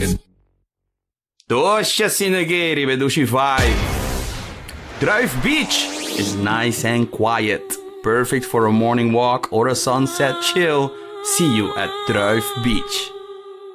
Tosha Sinageri Bedushi 5. Druif Beach is nice and quiet. Perfect for a morning walk or a sunset chill. See you at Druif Beach.